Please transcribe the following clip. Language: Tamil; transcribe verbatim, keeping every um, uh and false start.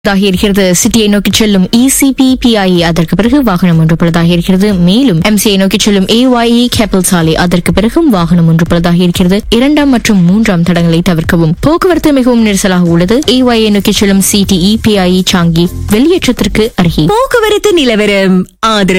இருக்கிறது. சிட்டியை நோக்கி செல்லும் இசிபி பிஐஇ அதற்கு பிறகு வாகனம் ஒன்று பழுதாக இருக்கிறது. மேலும் எம்சிஐ நோக்கி செல்லும் ஏஒய்இ கேபிள் சாலை அதற்கு பிறகும் வாகனம் ஒன்று பழுதாக இருக்கிறது. இரண்டாம் மற்றும் மூன்றாம் தடங்களை தவிர்க்கவும். போக்குவரத்து மிகவும் நெரிசலாக உள்ளது. ஏஒய்ஐ நோக்கி செல்லும் சிடிஇ பிஐஇ சாங்கி வெளியேற்றத்திற்கு அருகே. போக்குவரத்து நிலவரம் ஆதரவு